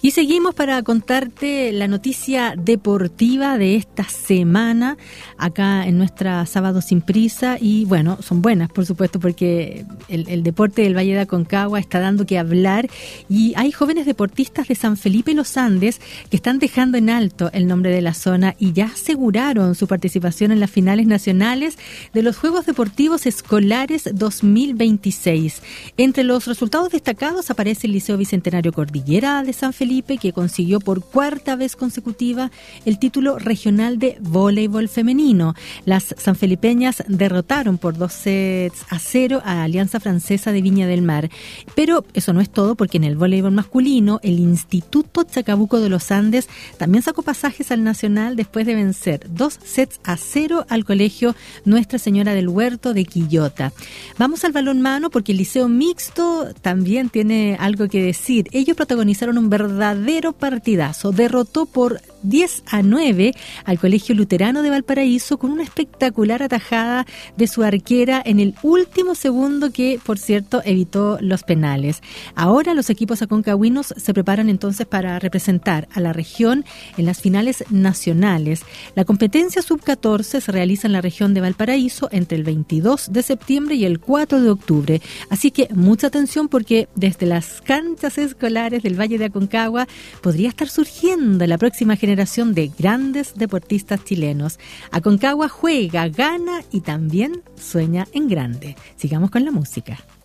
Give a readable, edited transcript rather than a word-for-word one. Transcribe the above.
Y seguimos para contarte la noticia deportiva de esta semana acá en nuestra Sábado Sin Prisa. Y bueno, son buenas, por supuesto, porque el deporte del Valle de Aconcagua está dando que hablar y hay jóvenes deportistas de San Felipe y Los Andes que están dejando en alto el nombre de la zona y ya aseguraron su participación en las finales nacionales de los Juegos Deportivos Escolares 2026. Entre los resultados destacados aparece el Liceo Bicentenario Cordillera de San Felipe, que consiguió por cuarta vez consecutiva el título regional de voleibol femenino. Las sanfelipeñas derrotaron por 2-0 a Alianza Francesa de Viña del Mar. Pero eso no es todo, porque en el voleibol masculino, el Instituto Chacabuco de los Andes también sacó pasajes al Nacional después de vencer 2-0 al Colegio Nuestra Señora del Huerto de Quillota. Vamos al balonmano, porque el Liceo Mixto también tiene algo que decir. Ellos protagonizaron un verdadero partidazo. Derrotó por 10-9 al Colegio Luterano de Valparaíso con una espectacular atajada de su arquera en el último segundo, que, por cierto, evitó los penales. Ahora los equipos aconcagüinos se preparan entonces para representar a la región en las finales nacionales. La competencia sub-14 se realiza en la región de Valparaíso entre el 22 de septiembre y el 4 de octubre. Así que mucha atención, porque desde las canchas escolares del Valle de Aconcagua podría estar surgiendo la próxima generación de grandes deportistas chilenos. Aconcagua juega, gana y también sueña en grande. Sigamos con la música.